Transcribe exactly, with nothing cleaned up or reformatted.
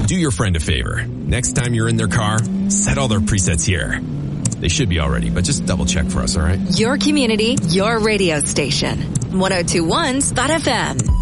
Do your friend a favor. Next time you're in their car, set all their presets here. They should be already, but just double check for us, all right? Your community, your radio station. one oh two one Spot F M.